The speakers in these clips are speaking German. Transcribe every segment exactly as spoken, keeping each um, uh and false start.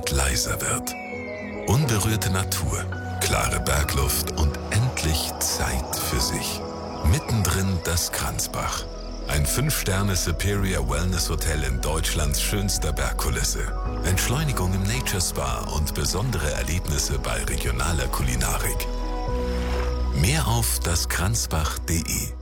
Welt leiser wird. Unberührte Natur, klare Bergluft und endlich Zeit für sich. Mittendrin das Kranzbach. Ein fünf Sterne Superior Wellness Hotel in Deutschlands schönster Bergkulisse. Entschleunigung im Nature Spa und besondere Erlebnisse bei regionaler Kulinarik. Mehr auf daskranzbach punkt de.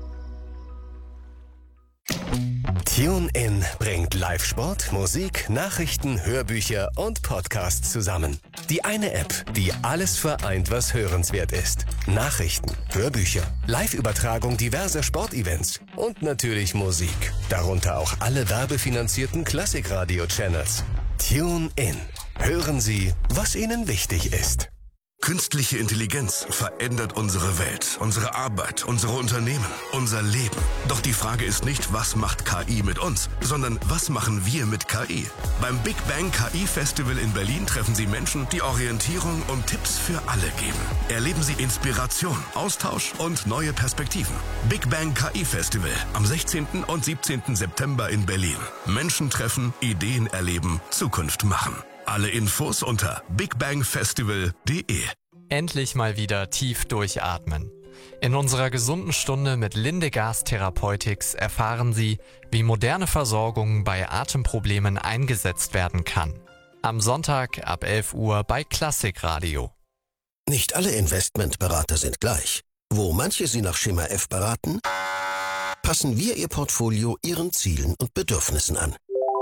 TuneIn bringt Live-Sport, Musik, Nachrichten, Hörbücher und Podcasts zusammen. Die eine App, die alles vereint, was hörenswert ist. Nachrichten, Hörbücher, Live-Übertragung diverser Sportevents und natürlich Musik. Darunter auch alle werbefinanzierten Klassikradio-Channels. TuneIn. Hören Sie, was Ihnen wichtig ist. Künstliche Intelligenz verändert unsere Welt, unsere Arbeit, unsere Unternehmen, unser Leben. Doch die Frage ist nicht, was macht K I mit uns, sondern was machen wir mit K I? Beim Big Bang K I Festival in Berlin treffen Sie Menschen, die Orientierung und Tipps für alle geben. Erleben Sie Inspiration, Austausch und neue Perspektiven. Big Bang K I Festival am sechzehnten und siebzehnten September in Berlin. Menschen treffen, Ideen erleben, Zukunft machen. Alle Infos unter big bang festival punkt de. Endlich mal wieder tief durchatmen. In unserer gesunden Stunde mit Linde Gas Therapeutics erfahren Sie, wie moderne Versorgung bei Atemproblemen eingesetzt werden kann. Am Sonntag ab elf Uhr bei Klassikradio. Nicht alle Investmentberater sind gleich. Wo manche Sie nach Schema F beraten, passen wir Ihr Portfolio Ihren Zielen und Bedürfnissen an.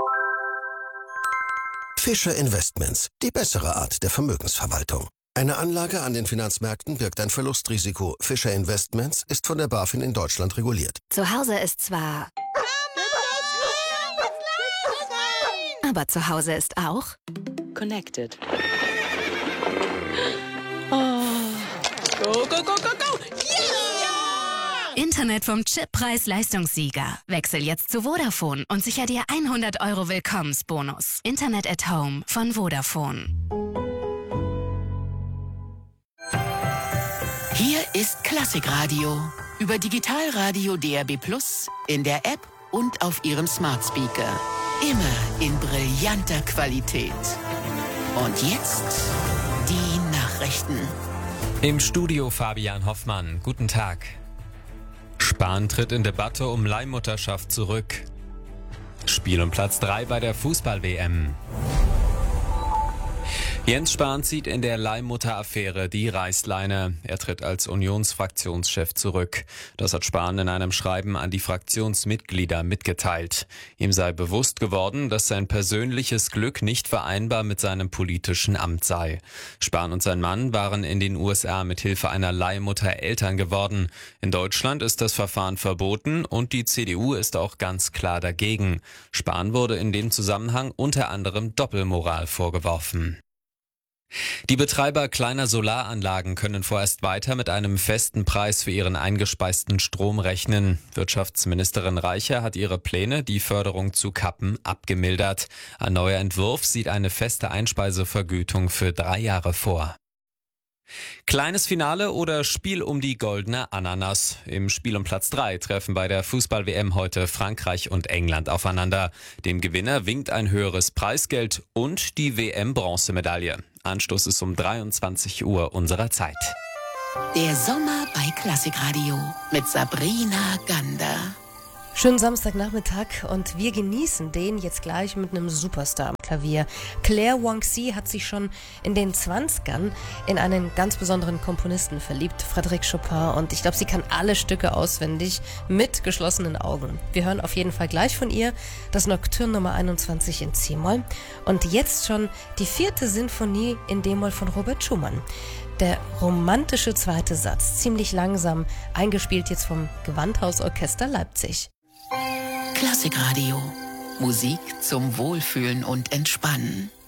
Fischer Investments, die bessere Art der Vermögensverwaltung. Eine Anlage an den Finanzmärkten birgt ein Verlustrisiko. Fischer Investments ist von der BaFin in Deutschland reguliert. Zu Hause ist zwar... Aber zu Hause ist auch... Connected. Oh. Go, go, go, go, go! Yeah! Internet vom Chip Preis-Leistungssieger. Wechsel jetzt zu Vodafone und sicher dir hundert Euro Willkommensbonus. Internet at Home von Vodafone. Hier ist Klassikradio. Über Digitalradio D A B plus, in der App und auf Ihrem Smart Speaker. Immer in brillanter Qualität. Und jetzt die Nachrichten. Im Studio Fabian Hoffmann. Guten Tag. Spahn tritt in Debatte um Leihmutterschaft zurück. Spiel um Platz drei bei der Fußball-W M. Jens Spahn zieht in der Leihmutter-Affäre die Reißleine. Er tritt als Unionsfraktionschef zurück. Das hat Spahn in einem Schreiben an die Fraktionsmitglieder mitgeteilt. Ihm sei bewusst geworden, dass sein persönliches Glück nicht vereinbar mit seinem politischen Amt sei. Spahn und sein Mann waren in den U S A mit Hilfe einer Leihmutter Eltern geworden. In Deutschland ist das Verfahren verboten und die C D U ist auch ganz klar dagegen. Spahn wurde in dem Zusammenhang unter anderem Doppelmoral vorgeworfen. Die Betreiber kleiner Solaranlagen können vorerst weiter mit einem festen Preis für ihren eingespeisten Strom rechnen. Wirtschaftsministerin Reicher hat ihre Pläne, die Förderung zu kappen, abgemildert. Ein neuer Entwurf sieht eine feste Einspeisevergütung für drei Jahre vor. Kleines Finale oder Spiel um die goldene Ananas. Im Spiel um Platz drei treffen bei der Fußball-W M heute Frankreich und England aufeinander. Dem Gewinner winkt ein höheres Preisgeld und die W M-Bronzemedaille. Anstoß ist um dreiundzwanzig Uhr unserer Zeit. Der Sommer bei Klassikradio mit Sabrina Gander. Schönen Samstagnachmittag und wir genießen den jetzt gleich mit einem Superstar am Klavier. Claire Wang-Xi hat sich schon in den zwanzigern in einen ganz besonderen Komponisten verliebt, Frédéric Chopin, und ich glaube, sie kann alle Stücke auswendig mit geschlossenen Augen. Wir hören auf jeden Fall gleich von ihr das Nocturne Nummer einundzwanzig in C-Moll und jetzt schon die vierte Sinfonie in D-Moll von Robert Schumann. Der romantische zweite Satz, ziemlich langsam, eingespielt jetzt vom Gewandhausorchester Leipzig. Klassikradio. Musik zum Wohlfühlen und Entspannen.